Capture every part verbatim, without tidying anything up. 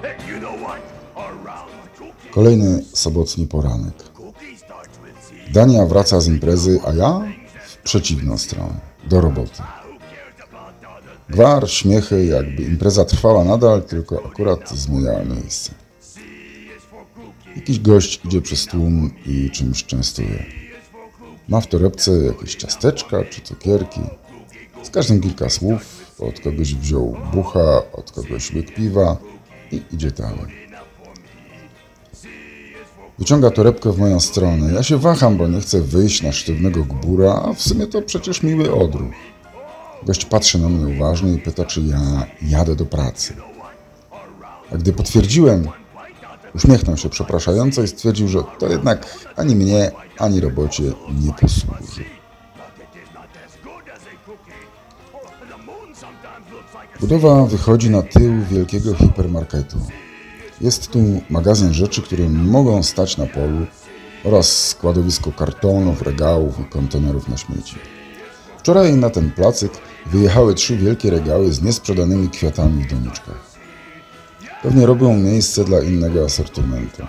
Kolejny sobotni poranek. Dania wraca z imprezy, a ja w przeciwną stronę, do roboty. Gwar, śmiechy, jakby impreza trwała nadal, tylko akurat zmieniała miejsce. Jakiś gość idzie przez tłum i czymś częstuje. Ma w torebce jakieś ciasteczka czy cukierki. Z każdym kilka słów, od kogoś wziął bucha, od kogoś łyk piwa i idzie dalej. Wyciąga torebkę w moją stronę. Ja się waham, bo nie chcę wyjść na sztywnego gbura, a w sumie to przecież miły odruch. Gość patrzy na mnie uważnie i pyta, czy ja jadę do pracy. A gdy potwierdziłem, uśmiechnął się przepraszająco i stwierdził, że to jednak ani mnie, ani robocie nie posłuży. Budowa wychodzi na tył wielkiego hipermarketu. Jest tu magazyn rzeczy, które mogą stać na polu oraz składowisko kartonów, regałów i kontenerów na śmieci. Wczoraj na ten placyk wyjechały trzy wielkie regały z niesprzedanymi kwiatami w doniczkach. Pewnie robią miejsce dla innego asortymentu.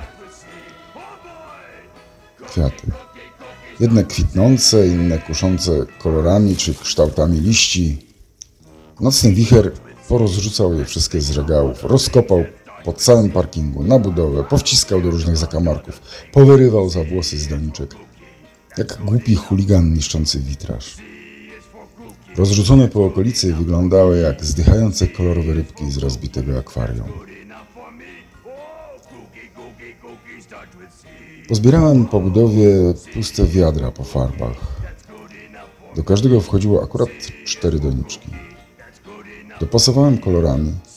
Kwiaty. Jedne kwitnące, inne kuszące kolorami czy kształtami liści. Nocny wicher porozrzucał je wszystkie z regałów, rozkopał po całym parkingu, na budowę, powciskał do różnych zakamarków, powyrywał za włosy z doniczek, jak głupi chuligan niszczący witraż. Rozrzucone po okolicy wyglądały jak zdychające kolorowe rybki z rozbitego akwarium. Pozbierałem po budowie puste wiadra po farbach. Do każdego wchodziło akurat cztery doniczki. Dopasowałem kolorami,